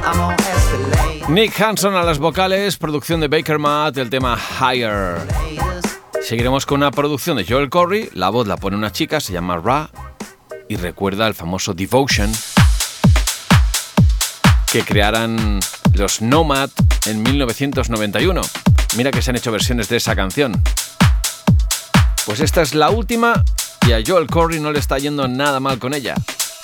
Nick Hanson a las vocales, producción de Baker Matt, el tema Higher. Seguiremos con una producción de Joel Corry, la voz la pone una chica, se llama Ra, y recuerda el famoso Devotion que crearan los Nomad en 1991. Mira que se han hecho versiones de esa canción. Pues esta es la última y a Joel Corry no le está yendo nada mal con ella.